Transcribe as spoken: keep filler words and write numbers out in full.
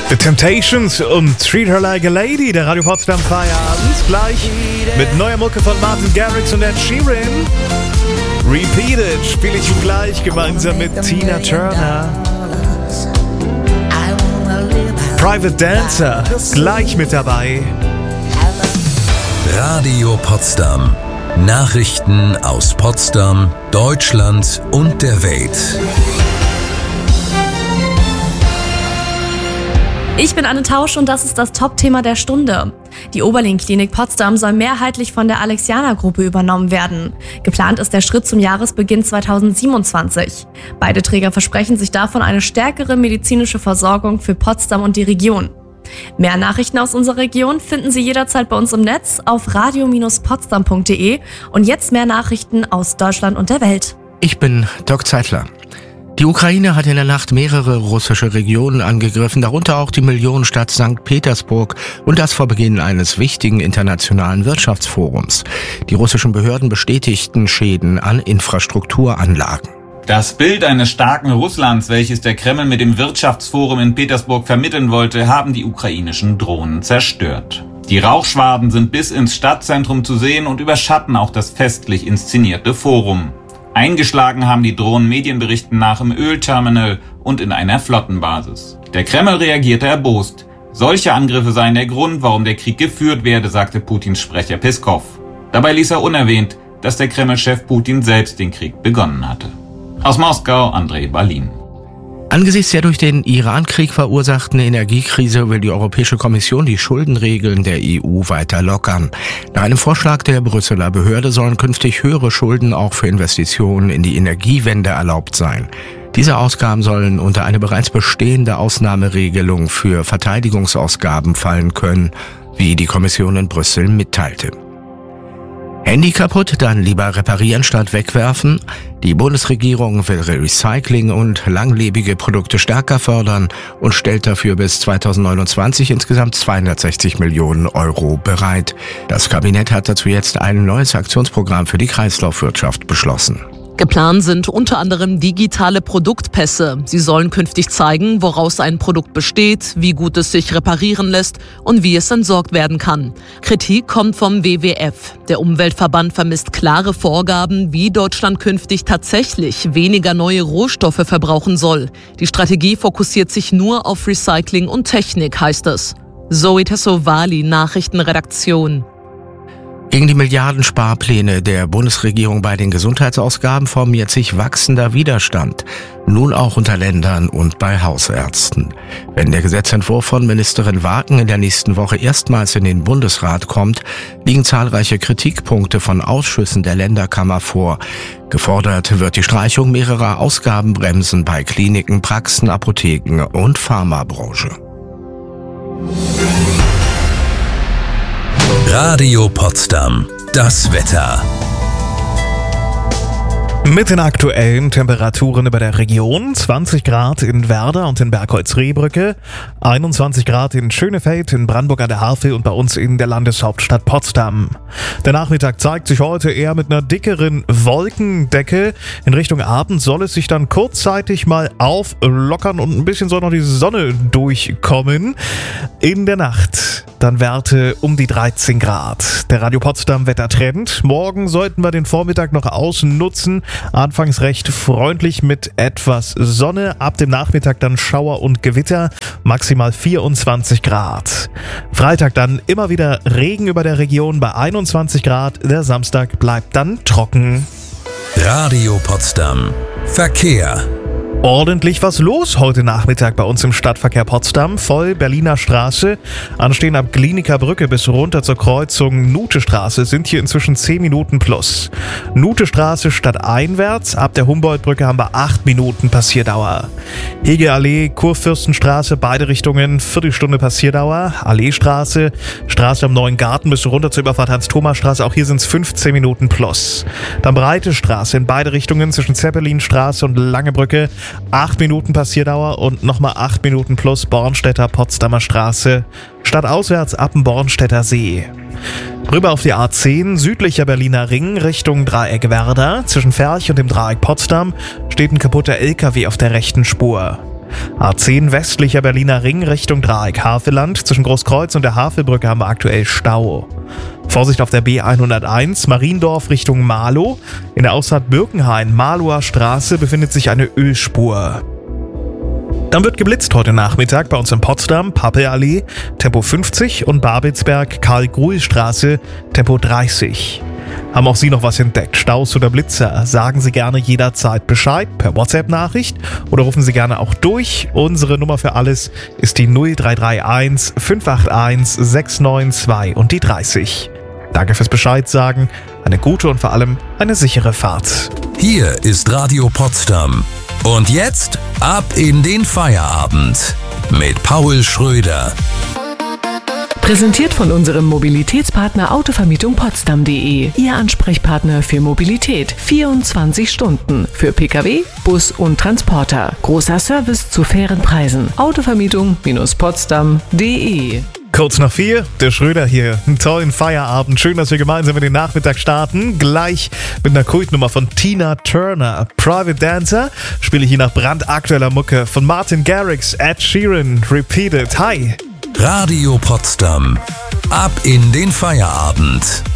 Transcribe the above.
The Temptations und Treat Her Like a Lady, der Radio Potsdam Feierabend. Gleich mit neuer Mucke von Martin Garrix und Ed Sheeran. Repeated spiele ich gleich gemeinsam mit Tina Turner. Private Dancer, gleich mit dabei. Radio Potsdam. Nachrichten aus Potsdam, Deutschland und der Welt. Ich bin Anne Tausch und das ist das Top-Thema der Stunde. Die Oberlin-Klinik Potsdam soll mehrheitlich von der Alexianer-Gruppe übernommen werden. Geplant ist der Schritt zum Jahresbeginn zweitausendsiebenundzwanzig. Beide Träger versprechen sich davon eine stärkere medizinische Versorgung für Potsdam und die Region. Mehr Nachrichten aus unserer Region finden Sie jederzeit bei uns im Netz auf radio Bindestrich potsdam punkt de und jetzt mehr Nachrichten aus Deutschland und der Welt. Ich bin Dirk Zeitler. Die Ukraine hat in der Nacht mehrere russische Regionen angegriffen, darunter auch die Millionenstadt Sankt Petersburg und das vor Beginn eines wichtigen internationalen Wirtschaftsforums. Die russischen Behörden bestätigten Schäden an Infrastrukturanlagen. Das Bild eines starken Russlands, welches der Kreml mit dem Wirtschaftsforum in Petersburg vermitteln wollte, haben die ukrainischen Drohnen zerstört. Die Rauchschwaden sind bis ins Stadtzentrum zu sehen und überschatten auch das festlich inszenierte Forum. Eingeschlagen haben die Drohnen Medienberichten nach im Ölterminal und in einer Flottenbasis. Der Kreml reagierte erbost. Solche Angriffe seien der Grund, warum der Krieg geführt werde, sagte Putins Sprecher Peskov. Dabei ließ er unerwähnt, dass der Kreml-Chef Putin selbst den Krieg begonnen hatte. Aus Moskau, Andrei Balin. Angesichts der durch den Iran-Krieg verursachten Energiekrise will die Europäische Kommission die Schuldenregeln der E U weiter lockern. Nach einem Vorschlag der Brüsseler Behörde sollen künftig höhere Schulden auch für Investitionen in die Energiewende erlaubt sein. Diese Ausgaben sollen unter eine bereits bestehende Ausnahmeregelung für Verteidigungsausgaben fallen können, wie die Kommission in Brüssel mitteilte. Handy kaputt, dann lieber reparieren statt wegwerfen. Die Bundesregierung will Recycling und langlebige Produkte stärker fördern und stellt dafür bis zweitausendneunundzwanzig insgesamt zweihundertsechzig Millionen Euro bereit. Das Kabinett hat dazu jetzt ein neues Aktionsprogramm für die Kreislaufwirtschaft beschlossen. Geplant sind unter anderem digitale Produktpässe. Sie sollen künftig zeigen, woraus ein Produkt besteht, wie gut es sich reparieren lässt und wie es entsorgt werden kann. Kritik kommt vom W W F. Der Umweltverband vermisst klare Vorgaben, wie Deutschland künftig tatsächlich weniger neue Rohstoffe verbrauchen soll. Die Strategie fokussiert sich nur auf Recycling und Technik, heißt es. Zoe Tassovali, Nachrichtenredaktion. Gegen die Milliardensparpläne der Bundesregierung bei den Gesundheitsausgaben formiert sich wachsender Widerstand, nun auch unter Ländern und bei Hausärzten. Wenn der Gesetzentwurf von Ministerin Waken in der nächsten Woche erstmals in den Bundesrat kommt, liegen zahlreiche Kritikpunkte von Ausschüssen der Länderkammer vor. Gefordert wird die Streichung mehrerer Ausgabenbremsen bei Kliniken, Praxen, Apotheken und Pharmabranche. Radio Potsdam. Das Wetter. Mit den aktuellen Temperaturen über der Region: zwanzig Grad in Werder und in Bergholz-Rehbrücke, einundzwanzig Grad in Schönefeld, in Brandenburg an der Havel und bei uns in der Landeshauptstadt Potsdam. Der Nachmittag zeigt sich heute eher mit einer dickeren Wolkendecke. In Richtung Abend soll es sich dann kurzzeitig mal auflockern und ein bisschen soll noch die Sonne durchkommen. In der Nacht dann Werte um die dreizehn Grad. Der Radio Potsdam Wettertrend. Morgen sollten wir den Vormittag noch ausnutzen. Anfangs recht freundlich mit etwas Sonne, ab dem Nachmittag dann Schauer und Gewitter, maximal vierundzwanzig Grad. Freitag dann immer wieder Regen über der Region bei einundzwanzig Grad, der Samstag bleibt dann trocken. Radio Potsdam. Verkehr. Ordentlich was los heute Nachmittag bei uns im Stadtverkehr Potsdam. Voll Berliner Straße. Anstehen ab Glienicke Brücke bis runter zur Kreuzung Nuthestraße sind hier inzwischen zehn Minuten plus. Nuthestraße stadteinwärts. Ab der Humboldtbrücke haben wir acht Minuten Passierdauer. Hegeallee, Kurfürstenstraße, beide Richtungen, Viertelstunde Passierdauer. Alleestraße, Straße am Neuen Garten bis runter zur Überfahrt Hans-Thomas-Straße. Auch hier sind es fünfzehn Minuten plus. Dann Breite Straße in beide Richtungen zwischen Zeppelinstraße und Lange Brücke. acht Minuten Passierdauer und nochmal acht Minuten plus Bornstedter Potsdamer Straße, stadtauswärts ab dem Bornstedter See. Rüber auf die A zehn, südlicher Berliner Ring, Richtung Dreieck Werder. Zwischen Ferch und dem Dreieck Potsdam steht ein kaputter L K W auf der rechten Spur. A zehn westlicher Berliner Ring Richtung Dreieck Havelland. Zwischen Großkreuz und der Havelbrücke haben wir aktuell Stau. Vorsicht auf der B hunderteins, Mariendorf Richtung Marlow. In der Ausfahrt Birkenhain, Marlower Straße, befindet sich eine Ölspur. Dann wird geblitzt heute Nachmittag bei uns in Potsdam, Pappelallee, Tempo fünfzig und Babelsberg, Karl-Gruhl-Straße, Tempo dreißig. Haben auch Sie noch was entdeckt? Staus oder Blitzer? Sagen Sie gerne jederzeit Bescheid per WhatsApp-Nachricht oder rufen Sie gerne auch durch. Unsere Nummer für alles ist die null drei drei eins fünf acht eins sechs neun zwei und die dreißig. Danke fürs Bescheid sagen, eine gute und vor allem eine sichere Fahrt. Hier ist Radio Potsdam. Und jetzt ab in den Feierabend mit Paul Schröder. Präsentiert von unserem Mobilitätspartner Autovermietung Potsdam punkt de. Ihr Ansprechpartner für Mobilität. vierundzwanzig Stunden. Für Pkw, Bus und Transporter. Großer Service zu fairen Preisen. Autovermietung Potsdam punkt de. Kurz nach vier, der Schröder hier. Einen tollen Feierabend. Schön, dass wir gemeinsam in den Nachmittag starten. Gleich mit einer Kultnummer von Tina Turner. Private Dancer spiele ich hier nach brandaktueller Mucke von Martin Garrix, Ed Sheeran, Repeated. Hi! Radio Potsdam. Ab in den Feierabend.